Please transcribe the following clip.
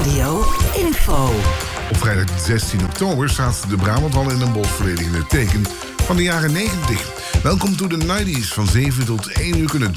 Radio Info. Op vrijdag 16 oktober staat de Brabanthal in Den Bosch volledig in het teken van de jaren 90. Welkom to the 90s. Van 7 tot 1 uur kunnen